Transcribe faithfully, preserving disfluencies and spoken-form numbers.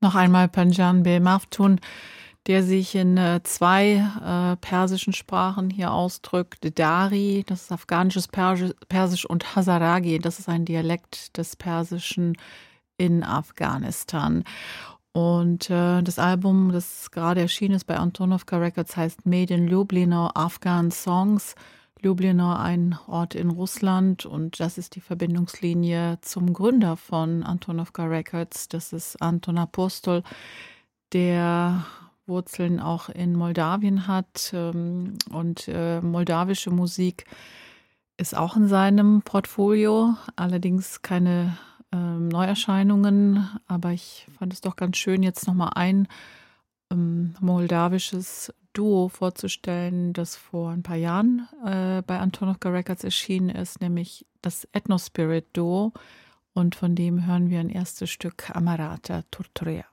Noch einmal Panjan-be Maftun, der sich in äh, zwei äh, persischen Sprachen hier ausdrückt. Dari, das ist afghanisches Persisch, Persisch und Hazaragi, das ist ein Dialekt des Persischen in Afghanistan. Und äh, das Album, das gerade erschienen ist bei Antonovka Records, heißt Made in Lublino, Afghan Songs. Lublino, ein Ort in Russland, und das ist die Verbindungslinie zum Gründer von Antonovka Records. Das ist Anton Apostol, der Wurzeln auch in Moldawien hat, ähm, und äh, moldawische Musik ist auch in seinem Portfolio, allerdings keine ähm, Neuerscheinungen, aber ich fand es doch ganz schön, jetzt nochmal ein ähm, moldawisches Duo vorzustellen, das vor ein paar Jahren äh, bei Antonovka Records erschienen ist, nämlich das Ethnospirit Duo, und von dem hören wir ein erstes Stück Amarata Turturea.